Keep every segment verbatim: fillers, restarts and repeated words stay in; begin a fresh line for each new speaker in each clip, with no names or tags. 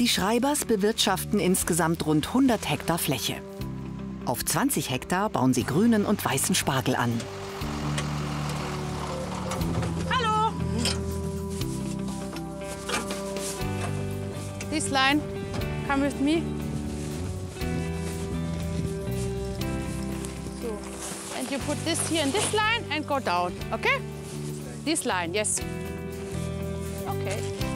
Die Schreibers bewirtschaften insgesamt rund hundert Hektar Fläche. Auf zwanzig Hektar bauen sie grünen und weißen Spargel an.
Hallo! This line, come with me. So, and you put this here in this line and go down, okay? This line, yes. Okay.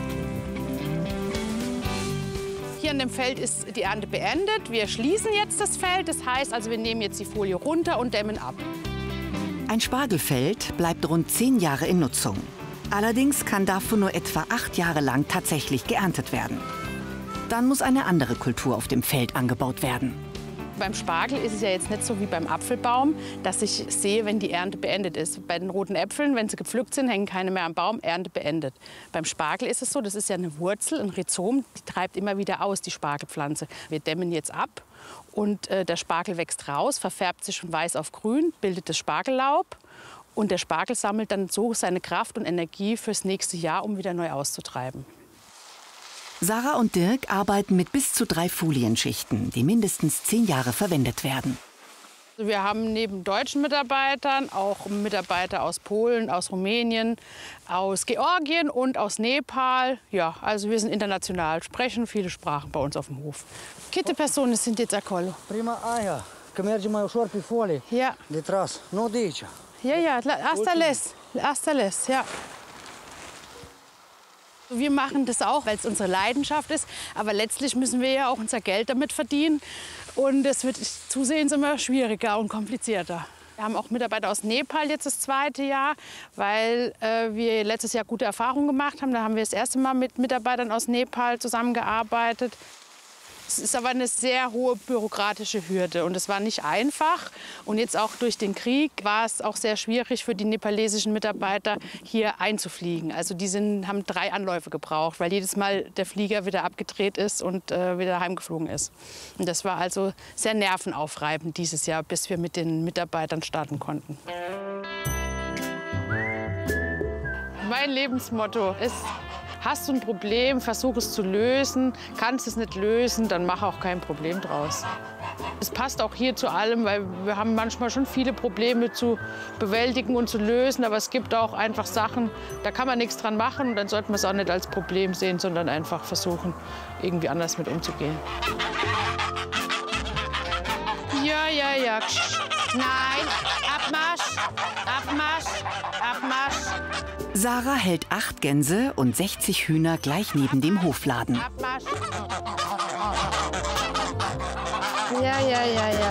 Hier an dem Feld ist die Ernte beendet. Wir schließen jetzt das Feld. Das heißt also, wir nehmen jetzt die Folie runter und dämmen ab.
Ein Spargelfeld bleibt rund zehn Jahre in Nutzung. Allerdings kann davon nur etwa acht Jahre lang tatsächlich geerntet werden. Dann muss eine andere Kultur auf dem Feld angebaut werden.
Beim Spargel ist es ja jetzt nicht so wie beim Apfelbaum, dass ich sehe, wenn die Ernte beendet ist. Bei den roten Äpfeln, wenn sie gepflückt sind, hängen keine mehr am Baum, Ernte beendet. Beim Spargel ist es so, das ist ja eine Wurzel, ein Rhizom, die treibt immer wieder aus, die Spargelpflanze. Wir dämmen jetzt ab und äh, der Spargel wächst raus, verfärbt sich von weiß auf grün, bildet das Spargellaub. Und der Spargel sammelt dann so seine Kraft und Energie fürs nächste Jahr, um wieder neu auszutreiben.
Sarah und Dirk arbeiten mit bis zu drei Folienschichten, die mindestens zehn Jahre verwendet werden.
Wir haben neben deutschen Mitarbeitern auch Mitarbeiter aus Polen, aus Rumänien, aus Georgien und aus Nepal. Ja, also wir sind international, sprechen viele Sprachen bei uns auf dem Hof. Câte persoane sunteți acolo?
Prima aia, că merge mai ușor pe folie.
Ja.
De tras, nu de aici.
Ja, ja, asta les, asta les, ja. Wir machen das auch, weil es unsere Leidenschaft ist. Aber letztlich müssen wir ja auch unser Geld damit verdienen. Und es wird zusehends immer schwieriger und komplizierter. Wir haben auch Mitarbeiter aus Nepal jetzt das zweite Jahr, weil äh, wir letztes Jahr gute Erfahrungen gemacht haben. Da haben wir das erste Mal mit Mitarbeitern aus Nepal zusammengearbeitet. Es ist aber eine sehr hohe bürokratische Hürde und es war nicht einfach. Und jetzt auch durch den Krieg war es auch sehr schwierig für die nepalesischen Mitarbeiter, hier einzufliegen. Also die sind, haben drei Anläufe gebraucht, weil jedes Mal der Flieger wieder abgedreht ist und äh, wieder heimgeflogen ist. Und das war also sehr nervenaufreibend dieses Jahr, bis wir mit den Mitarbeitern starten konnten. Mein Lebensmotto ist: Hast du ein Problem, versuch es zu lösen. Kannst es nicht lösen, dann mach auch kein Problem draus. Es passt auch hier zu allem, weil wir haben manchmal schon viele Probleme zu bewältigen und zu lösen. Aber es gibt auch einfach Sachen, da kann man nichts dran machen. Und dann sollte man es auch nicht als Problem sehen, sondern einfach versuchen, irgendwie anders mit umzugehen. Ja, ja, ja. Nein, Abmarsch, Abmarsch, Abmarsch.
Sarah hält acht Gänse und sechzig Hühner gleich neben dem Hofladen.
Abmarsch. Ja, ja, ja, ja.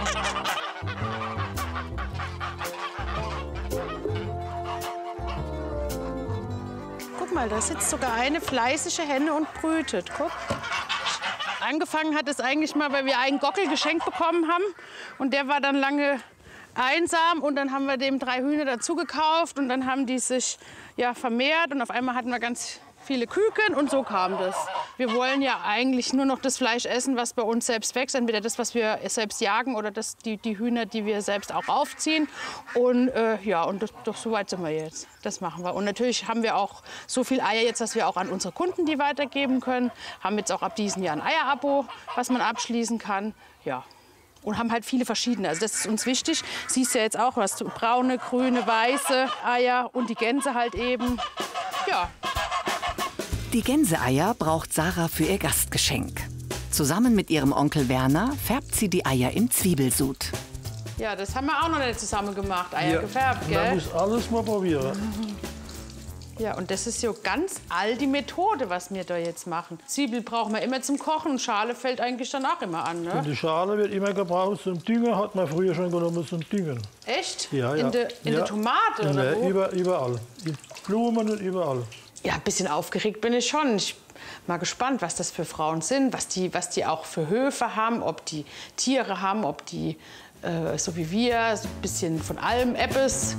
Guck mal, da sitzt sogar eine fleißige Henne und brütet. Guck. Angefangen hat es eigentlich mal, weil wir einen Gockel geschenkt bekommen haben. Und der war dann lange einsam. Und dann haben wir dem drei Hühner dazu gekauft. Und dann haben die sich ja, vermehrt. Und auf einmal hatten wir ganz viele Küken. Und so kam das. Wir wollen ja eigentlich nur noch das Fleisch essen, was bei uns selbst wächst. Entweder das, was wir selbst jagen, oder das, die, die Hühner, die wir selbst auch aufziehen. Und äh, ja, und das, doch so weit sind wir jetzt. Das machen wir. Und natürlich haben wir auch so viel Eier jetzt, dass wir auch an unsere Kunden die weitergeben können. Haben jetzt auch ab diesem Jahr ein Eierabo, was man abschließen kann. Ja. Und haben halt viele verschiedene. Also das ist uns wichtig. Siehst du ja jetzt auch, du hast braune, grüne, weiße Eier und die Gänse halt eben. Ja.
Die Gänseeier braucht Sarah für ihr Gastgeschenk. Zusammen mit ihrem Onkel Werner färbt sie die Eier in Zwiebelsud.
Ja, das haben wir auch noch nicht zusammen gemacht, Eier
ja,
gefärbt, gell?
Man muss alles mal probieren.
Ja, und das ist so ganz all die Methode, was wir da jetzt machen. Zwiebel brauchen wir immer zum Kochen und Schale fällt eigentlich danach immer an, ne?
Und die Schale wird immer gebraucht zum Düngen, hat man früher schon genommen zum Düngen.
Echt?
Ja, ja.
In der in
ja.
de Tomate,
ja,
oder wo?
Über, überall. Die Blumen und überall.
Ja, ein bisschen aufgeregt bin ich schon. Ich bin mal gespannt, was das für Frauen sind, was die, was die auch für Höfe haben, ob die Tiere haben, ob die, äh, so wie wir, so ein bisschen von allem etwas.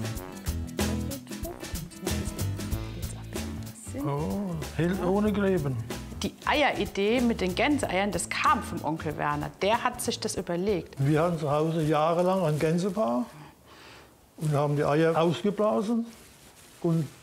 Oh, hell ohne Kleben.
Die Eieridee mit den Gänseeiern, das kam vom Onkel Werner. Der hat sich das überlegt.
Wir hatten zu Hause jahrelang ein Gänsepaar und haben die Eier ausgeblasen und